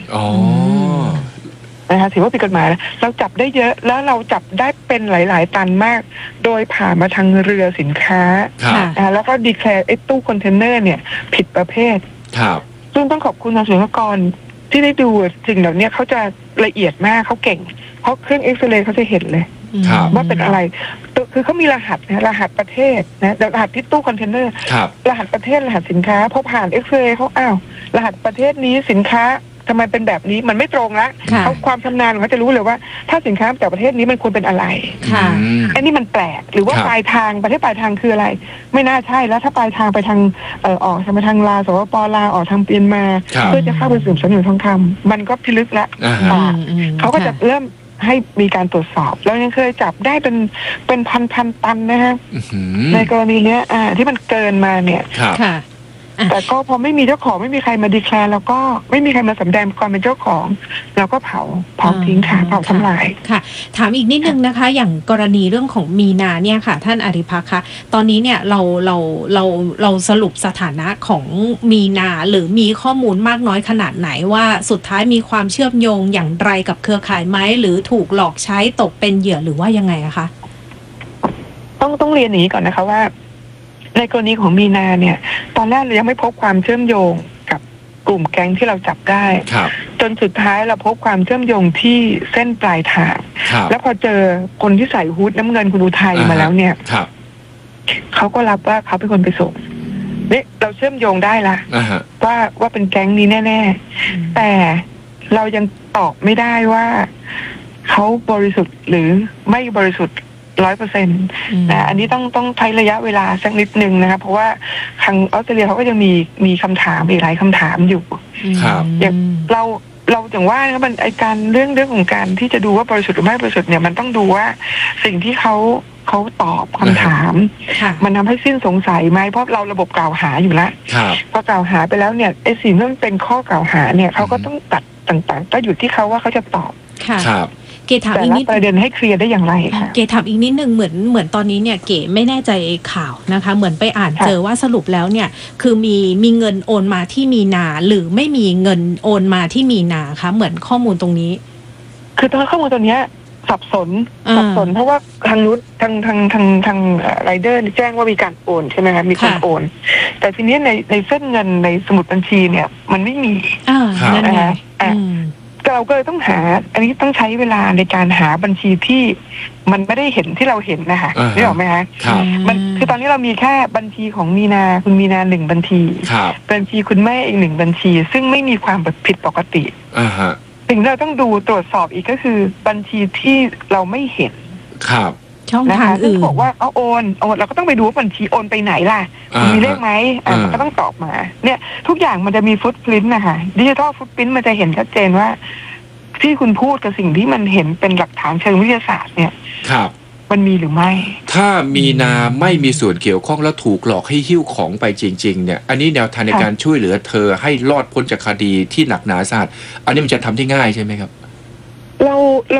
อ๋อนะคะถือว่าผิดกฎหมายเราจับได้เยอะแล้วเราจับได้เป็นหลายๆตันมากโดยผ่านมาทางเรือสินค้าแล้วก็ดีแคลร์ไอ้ตู้คอนเทนเนอร์เนี่ยผิดประเภทครับซึ่งต้องขอบคุณทางศุลกากรที่ได้ดูสิ่งเหล่านี้เขาจะละเอียดมากเขาเก่งเพราะเครื่องเอ็กซเรย์เขาจะเห็นเลยว่าเป็นอะไรคือเขามีรหัสนะรหัสประเทศนะรหัสที่ตู้คอนเทนเนอร์รหัสประเทศรหัสสินค้าพอผ่านเอ็กซเรย์เขารหัสประเทศนี้สินค้าทำไมเป็นแบบนี้มันไม่ตรงละเขาความชำนาญเขาจะรู้เลยว่าถ้าสินค้าจากประเทศนี้มันควรเป็นอะไรอันนี้มันแปลกหรือว่าปลายทางประเทศปลายทางคืออะไรไม่น่าใช่แล้วถ้าปลายทางไปทางออกไปทางลาวสปป.ลาวออกทางเมียนมาเพื่อจะเข้าไปสู่สมุทรทองคำมันก็พิลึกละเขาก็จะเริ่มให้มีการตรวจสอบแล้วยังเคยจับได้เป็นพันตันนะฮะในกรณีเนี้ยที่มันเกินมาเนี่ยแต่ก็พอไม่มีเจ้าของไม่มีใครมาดีแคลร์แล้วก็ไม่มีใครมาสำแดงความเป็นเจ้าของเราก็เผาทิ้งค่ะเผาทำลายค่ะถามอีกนิดนึงนะคะอย่างกรณีเรื่องของมีนาเนี่ยค่ะท่านอริภักษ์คะตอนนี้เนี่ยเราสรุปสถานะของมีนาหรือมีข้อมูลมากน้อยขนาดไหนว่าสุดท้ายมีความเชื่อมโยงอย่างไรกับเครือข่ายไหมหรือถูกหลอกใช้ตกเป็นเหยื่อหรือว่ายังไงอะคะต้องเรียนอย่างนี้ก่อนนะคะว่าในกรณีของมีนาเนี่ยตอนแรกเรายังไม่พบความเชื่อมโยงกับกลุ่มแก๊งที่เราจับได้จนสุดท้ายเราพบความเชื่อมโยงที่เส้นปลายทางแล้วพอเจอคนที่ใส่ฮู้ดน้ำเงินคุณอุทัยมาแล้วเนี่ยเขาก็รับว่าเขาเป็นคนไปส่งนี่เราเชื่อมโยงได้ละว่าเป็นแก๊งนี้แน่ๆแต่เรายังตอบไม่ได้ว่าเขาบริสุทธิ์หรือไม่บริสุทธิ์100%นะอันนี้ต้องใช้ระยะเวลาสักนิดนึงนะคะเพราะว่าทางออสเตรเลียเขาก็ยังมีคำถามอีกหลายคำถามอยู่อย่างเราอย่างว่านะมันไอการเรื่องของการที่จะดูว่าบริสุทธิ์หรือไม่บริสุทธิ์เนี่ยมันต้องดูว่าสิ่งที่เขาตอบคำถามมันทำให้สิ้นสงสัยไหมเพราะเราระบบกล่าวหาอยู่แล้วพอกล่าวหาไปแล้วเนี่ยไอสิ่งที่มันเป็นข้อกล่าวหาเนี่ยเขาก็ต้องตัดต่างๆก็อยู่ที่เขาว่าเขาจะตอบเก๋ถามอีกนิดประเด็นให้เคลียร์ได้อย่างไรค่ะเก๋ถามอีกนิดนึงเหมือนตอนนี้เนี่ยเก๋ไม่แน่ใจข่าวนะคะเหมือนไปอ่านเจอว่าสรุปแล้วเนี่ยคือมีเงินโอนมาที่มีนาหรือไม่มีเงินโอนมาที่มีนาคะเหมือนข้อมูลตรงนี้คือตอนข้อมูลตัวเนี้ยสับสนเพราะว่าทางนู้นทางไรเดอร์แจ้งว่ามีการโอนใช่ไหมคะมีคนโอนแต่ทีนี้ในเส้นเงินในสมุดบัญชีเนี่ยมันไม่มีนะคะเราก็เลยต้องหาอันนี้ต้องใช้เวลาในการหาบัญชีที่มันไม่ได้เห็นที่เราเห็นนะคะได้หรอไหมคะมันคือตอนนี้เรามีแค่บัญชีของมีนาคุณมีนา1บัญชีบัญชีคุณแม่อีก1บัญชีซึ่งไม่มีความผิดปกติสิ่งที่เราต้องดูตรวจสอบอีกก็คือบัญชีที่เราไม่เห็นช่องทางอื่นบอกว่าโอนเราก็ต้องไปดูว่าบัญชีโอนไปไหนล่ะมีเลขไหมมันก็ต้องตอบมาเนี่ยทุกอย่างมันจะมีฟุตพริ้นท์นะคะดิจิทัลฟุตพริ้นท์มันจะเห็นชัดเจนว่าที่คุณพูดกับสิ่งที่มันเห็นเป็นหลักฐานเชิงวิทยาศาสตร์เนี่ยมันมีหรือไม่ถ้ามีนาไม่มีส่วนเกี่ยวข้องแล้วถูกหลอกให้หิ้วของไปจริงๆเนี่ยอันนี้แนวทางในการช่วยเหลือเธอให้รอดพ้นจากคดีที่หนักหนาสาหัสอันนี้มันจะทำได้ง่ายใช่ไหมครับเรา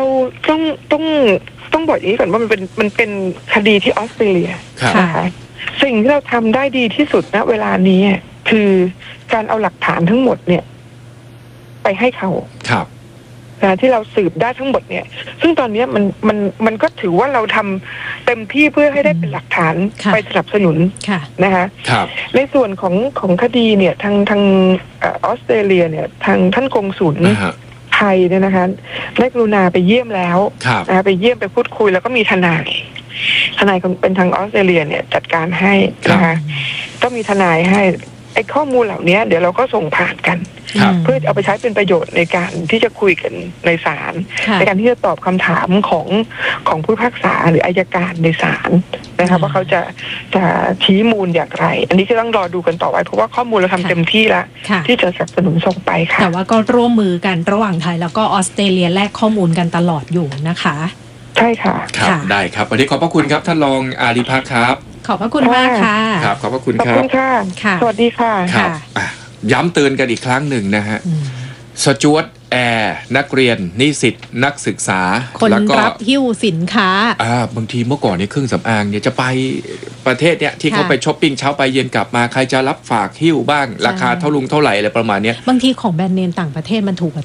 ต้องบอกอย่างนี้ก่อนว่ามันเป็นคดีที่ออสเตรเลียนะคะสิ่งที่เราทำได้ดีที่สุดณเวลานี้คือการเอาหลักฐานทั้งหมดเนี่ยไปให้เขาที่เราสืบได้ทั้งหมดเนี่ยซึ่งตอนนี้มันก็ถือว่าเราทำเต็มที่เพื่อให้ได้เป็นหลักฐานไปสนับสนุนนะคะในส่วนของคดีเนี่ยทางออสเตรเลียเนี่ยทางท่านกงสุลไทยเนี่ยนะคะได้กรุณาไปเยี่ยมแล้วไปเยี่ยมไปพูดคุยแล้วก็มีทนายเป็นทางออสเตรเลียเนี่ยจัดการให้นะคะก็มีทนายให้ไอ้ข้อมูลเหล่านี้เดี๋ยวเราก็ส่งผ่านกันเพื่อเอาไปใช้เป็นประโยชน์ในการที่จะคุยกันในศาลในการที่จะตอบคำถามของผู้พิพากษาหรืออัยการในศาลนะคะว่าเขาจะชี้มูลอย่างไรอันนี้ก็ต้องรอดูกันต่อไปเพราะว่าข้อมูลเราทำเต็มที่แล้วที่จะสนับสนุนส่งไปค่ะแต่ว่าก็ร่วมมือกันระหว่างไทยแล้วก็ออสเตรเลียแลกข้อมูลกันตลอดอยู่นะคะใช่ค่ะครับได้ครับวันนี้ขอบพระคุณครับท่านรองอาริภักษ์ครับขอบพระคุณมากค่ะครับขอบพระคุณครับขอบคุณค่ะสวัสดีค่ะย้ำเตือนกันอีกครั้งหนึ่งนะฮะสจวตแอร์นักเรียนนิสิตนักศึกษาคนรับหิ้วสินค้าบางทีเมื่อก่อนในเครื่องสำอางเนี่ยจะไปประเทศเนี่ยที่เขาไปช้อปปิ้งเช้าไปเย็นกลับมาใครจะรับฝากหิ้วบ้างราคาเท่าไหร่อะไรประมาณนี้บางทีของแบรนด์เนมต่างประเทศมันถูกกว่า